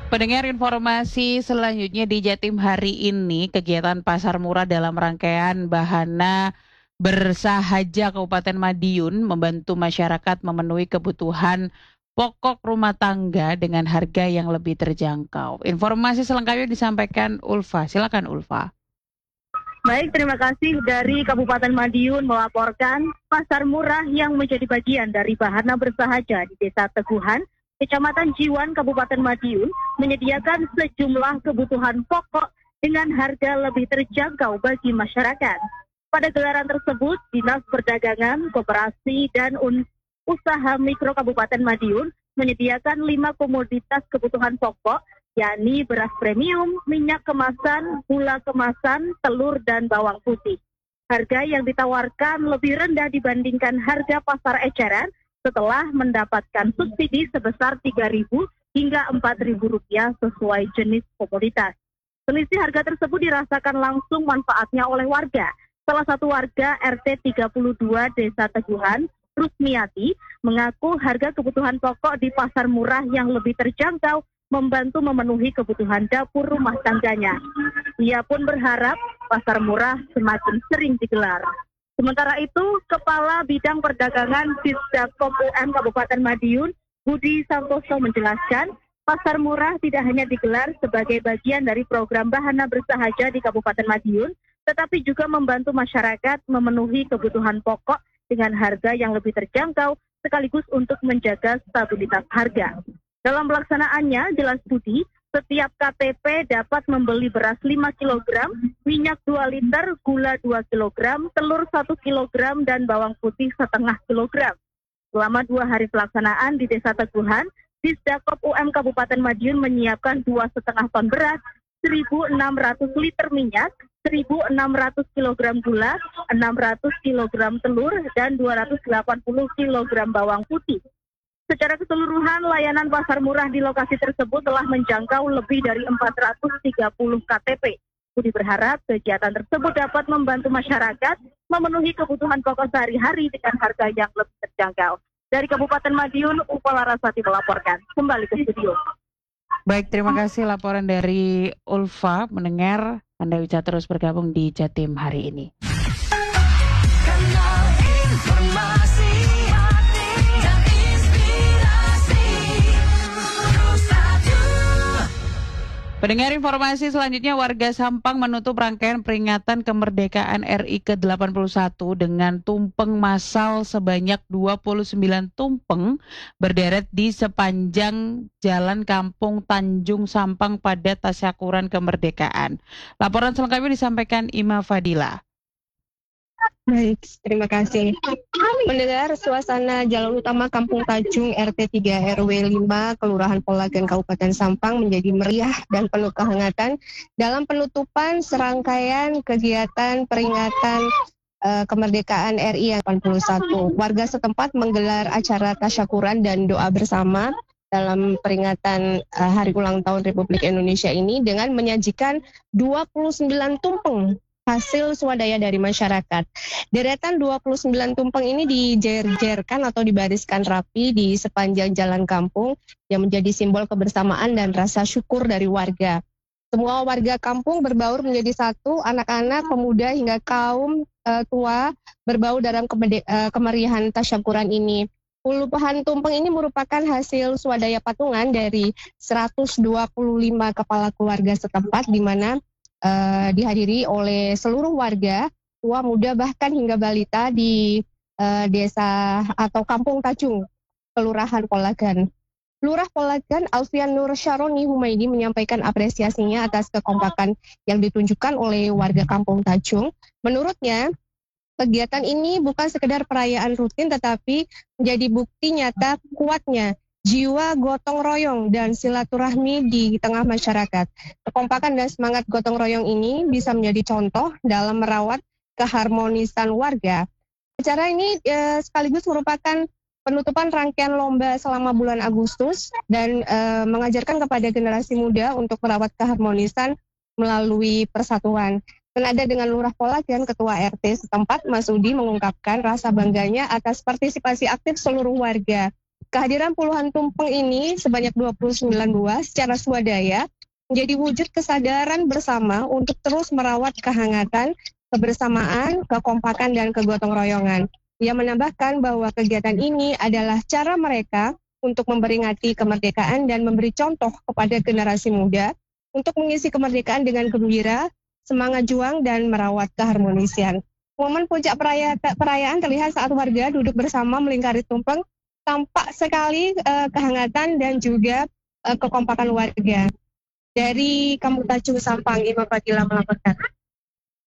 Pendengar informasi selanjutnya di Jatim hari ini, kegiatan pasar murah dalam rangkaian Bahana Bersahaja Kabupaten Madiun membantu masyarakat memenuhi kebutuhan pokok rumah tangga dengan harga yang lebih terjangkau. Informasi selengkapnya disampaikan Ulfa. Silakan Ulfa. Baik, terima kasih dari Kabupaten Madiun melaporkan pasar murah yang menjadi bagian dari Bahana Bersahaja di Desa Teguhan, Kecamatan Jiwan, Kabupaten Madiun, menyediakan sejumlah kebutuhan pokok dengan harga lebih terjangkau bagi masyarakat. Pada gelaran tersebut, Dinas Perdagangan, Koperasi, dan Usaha Mikro Kabupaten Madiun menyediakan 5 komoditas kebutuhan pokok, yakni beras premium, minyak kemasan, gula kemasan, telur, dan bawang putih. Harga yang ditawarkan lebih rendah dibandingkan harga pasar eceran setelah mendapatkan subsidi sebesar Rp3.000 hingga Rp4.000 sesuai jenis komoditas. Selisih harga tersebut dirasakan langsung manfaatnya oleh warga. Salah satu warga RT 32 Desa Teguhan, Rusmiati, mengaku harga kebutuhan pokok di pasar murah yang lebih terjangkau membantu memenuhi kebutuhan dapur rumah tangganya. Ia pun berharap pasar murah semakin sering digelar. Sementara itu, Kepala Bidang Perdagangan Disdakop UM Kabupaten Madiun, Budi Santoso menjelaskan, pasar murah tidak hanya digelar sebagai bagian dari program Bahana Bersahaja di Kabupaten Madiun, tetapi juga membantu masyarakat memenuhi kebutuhan pokok dengan harga yang lebih terjangkau, sekaligus untuk menjaga stabilitas harga. Dalam pelaksanaannya, jelas Budi, setiap KTP dapat membeli beras 5 kg, minyak 2 liter, gula 2 kg, telur 1 kg, dan bawang putih setengah kilogram. Selama 2 hari pelaksanaan di Desa Teguhan, Disdakop UM Kabupaten Madiun menyiapkan 2,5 ton beras, 1.600 liter minyak, 1.600 kg gula, 600 kg telur, dan 280 kg bawang putih. Secara keseluruhan, layanan pasar murah di lokasi tersebut telah menjangkau lebih dari 430 KTP. Budi berharap kegiatan tersebut dapat membantu masyarakat memenuhi kebutuhan pokok sehari-hari dengan harga yang lebih terjangkau. Dari Kabupaten Madiun, Upa Larasati melaporkan. Kembali ke studio. Baik, terima kasih laporan dari Ulfa. Mendengar, Anda bisa terus bergabung di Jatim hari ini. Kanal Informasi dan Inspirasi Rusadu. Pendengar informasi selanjutnya, warga Sampang menutup rangkaian peringatan kemerdekaan RI ke-81 dengan tumpeng massal sebanyak 29 tumpeng berderet di sepanjang Jalan Kampung Tanjung Sampang pada tasyakuran kemerdekaan. Laporan selengkapnya disampaikan Ima Fadila. Baik, terima kasih. Mendengar suasana jalan utama Kampung Tanjung RT 3 RW 5 Kelurahan Polagan Kabupaten Sampang menjadi meriah dan penuh kehangatan dalam penutupan serangkaian kegiatan peringatan kemerdekaan RI yang 81. Warga setempat menggelar acara tasyakuran dan doa bersama dalam peringatan Hari Ulang Tahun Republik Indonesia ini dengan menyajikan 29 tumpeng hasil swadaya dari masyarakat. Deretan 29 tumpeng ini dijer-jerkan atau dibariskan rapi di sepanjang jalan kampung yang menjadi simbol kebersamaan dan rasa syukur dari warga. Semua warga kampung berbaur menjadi satu, anak-anak, pemuda hingga kaum tua berbaur dalam kemeriahan tasyakuran ini. Puluhan tumpeng ini merupakan hasil swadaya patungan dari 125 kepala keluarga setempat di mana dihadiri oleh seluruh warga, tua, muda, bahkan hingga balita di desa atau Kampung Tanjung, Kelurahan Polagan. Lurah Polagan Alfian Nur Syaroni Humaidi menyampaikan apresiasinya atas kekompakan yang ditunjukkan oleh warga Kampung Tanjung. Menurutnya, kegiatan ini bukan sekedar perayaan rutin tetapi menjadi bukti nyata kuatnya jiwa gotong royong dan silaturahmi di tengah masyarakat. Kekompakan dan semangat gotong royong ini bisa menjadi contoh dalam merawat keharmonisan warga. Acara ini sekaligus merupakan penutupan rangkaian lomba selama bulan Agustus dan mengajarkan kepada generasi muda untuk merawat keharmonisan melalui persatuan. Senada dengan Lurah Polagan, Ketua RT setempat Mas Udi mengungkapkan rasa bangganya atas partisipasi aktif seluruh warga Kehadiran puluhan tumpeng ini sebanyak 29 buah secara swadaya menjadi wujud kesadaran bersama untuk terus merawat kehangatan, kebersamaan, kekompakan, dan kegotong royongan. Ia menambahkan bahwa kegiatan ini adalah cara mereka untuk memperingati kemerdekaan dan memberi contoh kepada generasi muda untuk mengisi kemerdekaan dengan gembira, semangat juang, dan merawat keharmonisian. Momen puncak perayaan terlihat saat warga duduk bersama melingkari tumpeng, tampak sekali kehangatan dan juga kekompakan warga. Dari Kampung Tajung Sampang, Imam Fadila melaporkan.